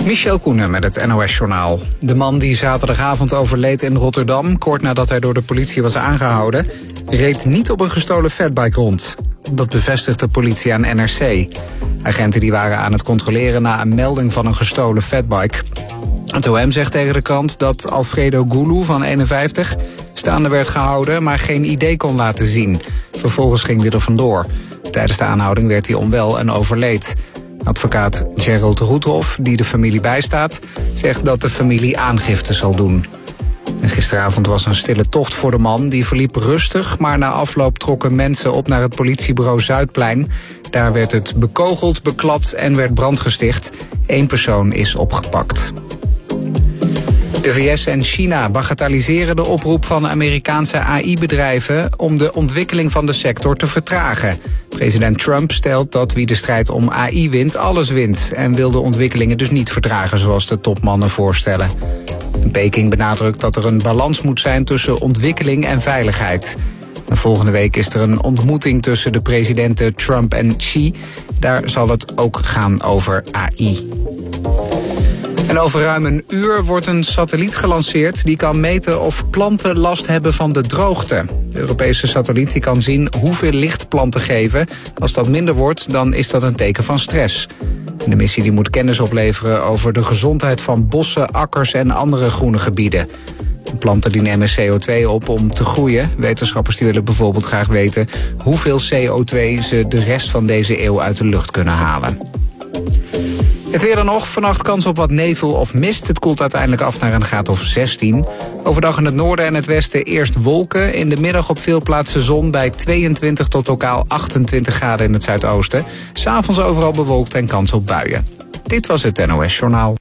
Michel Koenen met het NOS-journaal. De man die zaterdagavond overleed in Rotterdam, kort nadat hij door de politie was aangehouden, reed niet op een gestolen fatbike rond. Dat bevestigt de politie aan NRC. Agenten die waren aan het controleren na een melding van een gestolen fatbike. Het OM zegt tegen de krant dat Alfredo Gulu van 51 staande werd gehouden, maar geen ID kon laten zien. Vervolgens ging hij er vandoor. Tijdens de aanhouding werd hij onwel en overleed. Advocaat Gerald Roethoff, die de familie bijstaat, zegt dat de familie aangifte zal doen. En gisteravond was een stille tocht voor de man. Die verliep rustig, maar na afloop trokken mensen op naar het politiebureau Zuidplein. Daar werd het bekogeld, beklad en werd brand gesticht. 1 persoon is opgepakt. De VS en China bagatelliseren de oproep van Amerikaanse AI-bedrijven om de ontwikkeling van de sector te vertragen. President Trump stelt dat wie de strijd om AI wint, alles wint en wil de ontwikkelingen dus niet vertragen zoals de topmannen voorstellen. Peking benadrukt dat er een balans moet zijn tussen ontwikkeling en veiligheid. En volgende week is er een ontmoeting tussen de presidenten Trump en Xi. Daar zal het ook gaan over AI. En over ruim een uur wordt een satelliet gelanceerd die kan meten of planten last hebben van de droogte. De Europese satelliet die kan zien hoeveel licht planten geven. Als dat minder wordt, dan is dat een teken van stress. En de missie die moet kennis opleveren over de gezondheid van bossen, akkers en andere groene gebieden. Planten dienen CO2 op om te groeien. Wetenschappers die willen bijvoorbeeld graag weten hoeveel CO2 ze de rest van deze eeuw uit de lucht kunnen halen. Het weer dan nog. Vannacht kans op wat nevel of mist. Het koelt uiteindelijk af naar een graad of 16. Overdag in het noorden en het westen eerst wolken. In de middag op veel plaatsen zon bij 22 tot lokaal 28 graden in het zuidoosten. 's Avonds overal bewolkt en kans op buien. Dit was het NOS Journaal.